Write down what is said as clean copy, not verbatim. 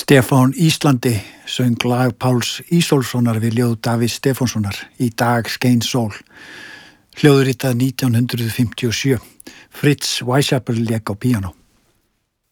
Stefán Íslandi söng lag Páls Ísólfssonar við ljóð Davíðs Stefánssonar Í dag skein sól. Hljóðritað 1957. Fritz Weishaupt lék á píanó.